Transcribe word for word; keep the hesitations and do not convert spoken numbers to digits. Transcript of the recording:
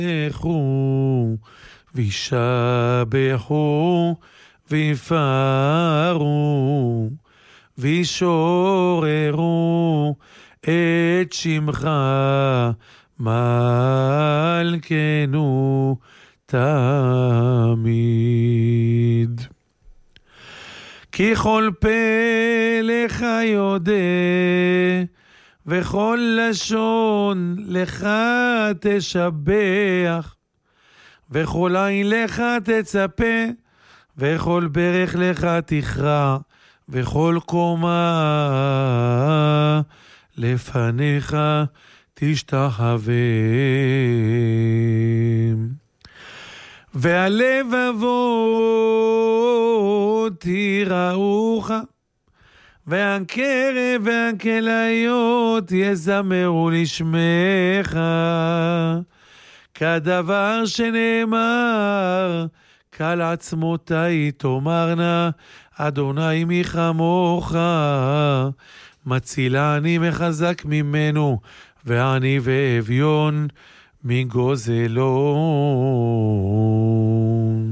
לכו וישבחו ויפארו וישוררו את שמך מלכנו תמיד. כי כל פה לך יודע וכל לשון לך תשבח וכל עין לך תצפה וכל ברך לך תכרע וכל קומה לפניך תשתחווה. והלבבות יראוך והקרב והכליות יזמרו לשמך כדבר שנאמר קל עצמותי תאמרנה אדוני מי כמוך מצילני מחזק ממנו ועני ואביון מגוזלו.